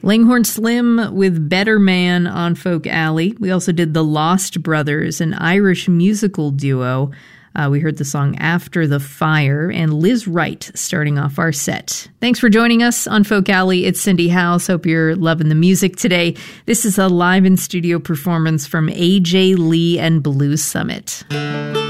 Langhorne Slim with Better Man on Folk Alley. We also did The Lost Brothers, an Irish musical duo. We heard the song After the Fire, and Liz Wright starting off our set. Thanks for joining us on Folk Alley. It's Cindy House. Hope you're loving the music today. This is a live in studio performance from AJ Lee and Blues Summit.